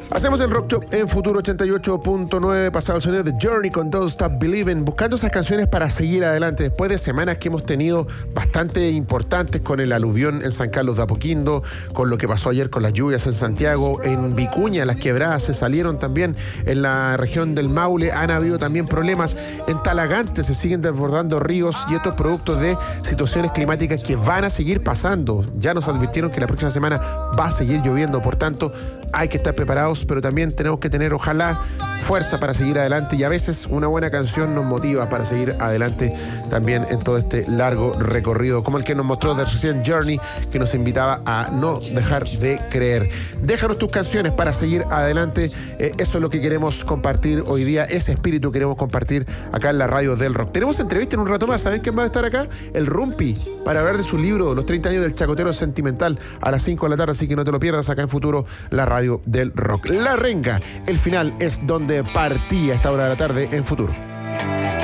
Hacemos el Rock Shop en Futuro 88.9, pasado el sonido de Journey con Don't Stop Believing, buscando esas canciones para seguir adelante después de semanas que hemos tenido bastante importantes con el aluvión en San Carlos de Apoquindo, con lo que pasó ayer con las lluvias en Santiago, en Vicuña, las quebradas se salieron también en la región del Maule, han habido también problemas en Talagante, se siguen desbordando ríos y estos productos de situaciones climáticas que van a seguir pasando. Ya nos advirtieron que la próxima semana va a seguir lloviendo, por tanto hay que estar preparados, pero también tenemos que tener, ojalá, fuerza para seguir adelante, y a veces una buena canción nos motiva para seguir adelante también en todo este largo recorrido, como el que nos mostró The recién Journey, que nos invitaba a no dejar de creer. Déjanos tus canciones para seguir adelante, eso es lo que queremos compartir hoy día, ese espíritu queremos compartir acá en la radio del rock. Tenemos entrevista en un rato más, ¿saben quién va a estar acá? El Rumpi, para hablar de su libro, Los 30 años del chacotero sentimental, a las 5 de la tarde, así que no te lo pierdas acá en Futuro, la radio del rock. La Renga, el final es donde partía a esta hora de la tarde en Futuro.